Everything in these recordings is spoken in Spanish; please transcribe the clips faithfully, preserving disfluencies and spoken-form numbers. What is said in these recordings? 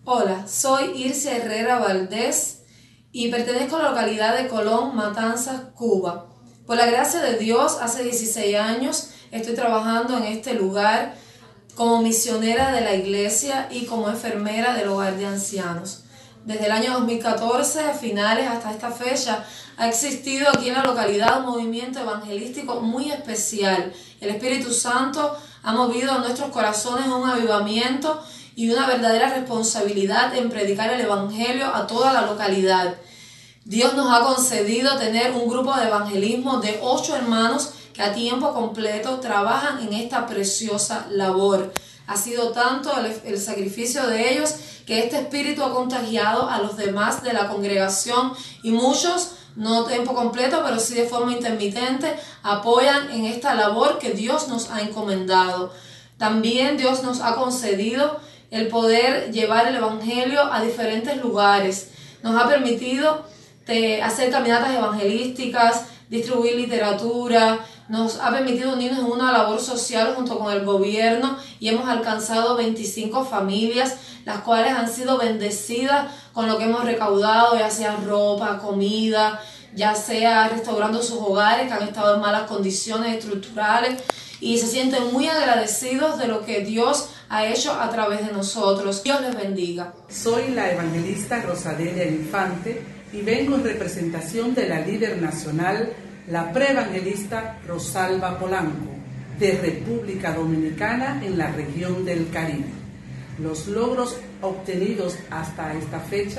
Hola, soy Ircia Herrera Valdés y pertenezco a la localidad de Colón, Matanzas, Cuba. Por la gracia de Dios, hace dieciséis años estoy trabajando en este lugar como misionera de la iglesia y como enfermera del hogar de ancianos. Desde el año dos mil catorce, a finales hasta esta fecha, ha existido aquí en la localidad un movimiento evangelístico muy especial. El Espíritu Santo ha movido a nuestros corazones un avivamiento y una verdadera responsabilidad en predicar el Evangelio a toda la localidad. Dios nos ha concedido tener un grupo de evangelismo de ocho hermanos que a tiempo completo trabajan en esta preciosa labor. Ha sido tanto el, el sacrificio de ellos que este espíritu ha contagiado a los demás de la congregación y muchos, no a tiempo completo, pero sí de forma intermitente, apoyan en esta labor que Dios nos ha encomendado. También Dios nos ha concedido el poder llevar el evangelio a diferentes lugares. Nos ha permitido de hacer caminatas evangelísticas, distribuir literatura, nos ha permitido unirnos en una labor social junto con el gobierno y hemos alcanzado veinticinco familias, las cuales han sido bendecidas con lo que hemos recaudado, ya sea ropa, comida, ya sea restaurando sus hogares que han estado en malas condiciones estructurales, y se sienten muy agradecidos de lo que Dios ha hecho a través de nosotros. Dios les bendiga. Soy la evangelista Rosadelia Infante y vengo en representación de la líder nacional, la preevangelista Rosalba Polanco, de República Dominicana en la región del Caribe. Los logros obtenidos hasta esta fecha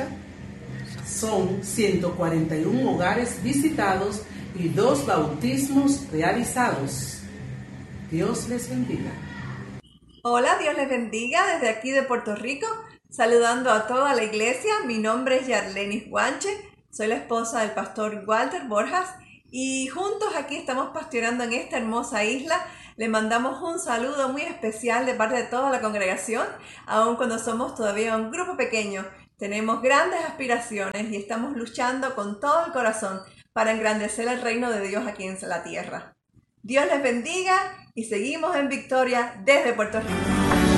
son ciento cuarenta y uno hogares visitados y dos bautismos realizados. Dios les bendiga. Hola, Dios les bendiga desde aquí de Puerto Rico, saludando a toda la iglesia. Mi nombre es Yarlenis Guanche, soy la esposa del pastor Walter Borjas y juntos aquí estamos pastoreando en esta hermosa isla. Le mandamos un saludo muy especial de parte de toda la congregación, aun cuando somos todavía un grupo pequeño. Tenemos grandes aspiraciones y estamos luchando con todo el corazón para engrandecer el reino de Dios aquí en la tierra. Dios les bendiga y seguimos en victoria desde Puerto Rico.